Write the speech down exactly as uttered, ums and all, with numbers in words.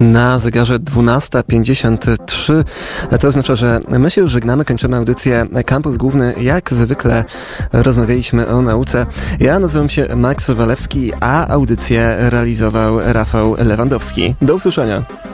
Na zegarze dwunasta pięćdziesiąt trzy. To oznacza, że my się już żegnamy, kończymy audycję Kampus Główny. Jak zwykle rozmawialiśmy o nauce. Ja nazywam się Max Walewski, a audycję realizował Rafał Lewandowski. Do usłyszenia.